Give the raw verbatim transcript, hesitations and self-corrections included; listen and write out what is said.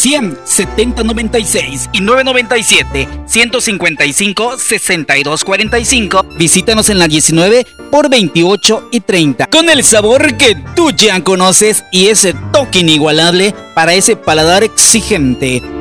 cien setenta noventa y seis y nueve noventa y siete, ciento cincuenta y cinco sesenta y dos cuarenta y cinco. Visítanos en la diecinueve por veintiocho y treinta. Con el sabor que tú ya conoces y ese toque inigualable para ese paladar exigente.